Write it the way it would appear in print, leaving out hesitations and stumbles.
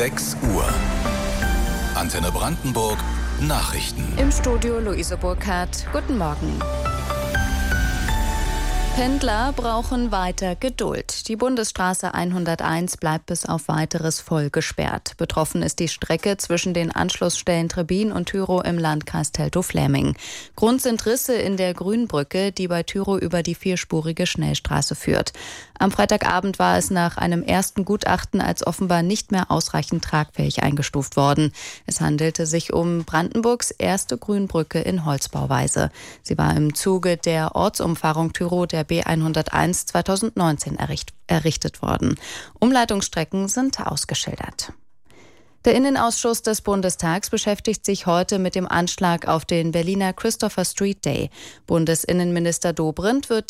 6 Uhr. Antenne Brandenburg Nachrichten. Im Studio Luise Burkhardt. Guten Morgen. Pendler brauchen weiter Geduld. Die Bundesstraße 101 bleibt bis auf Weiteres voll gesperrt. Betroffen ist die Strecke zwischen den Anschlussstellen Trebbin und Tyrow im Landkreis Teltow-Fläming. Grund sind Risse in der Grünbrücke, die bei Tyrow über die vierspurige Schnellstraße führt. Am Freitagabend war es nach einem ersten Gutachten als offenbar nicht mehr ausreichend tragfähig eingestuft worden. Es handelte sich um Brandenburgs erste Grünbrücke in Holzbauweise. Sie war im Zuge der Ortsumfahrung Tyrow der B101 2019 errichtet worden. Umleitungsstrecken sind ausgeschildert. Der Innenausschuss des Bundestags beschäftigt sich heute mit dem Anschlag auf den Berliner Christopher Street Day. Bundesinnenminister Dobrindt wird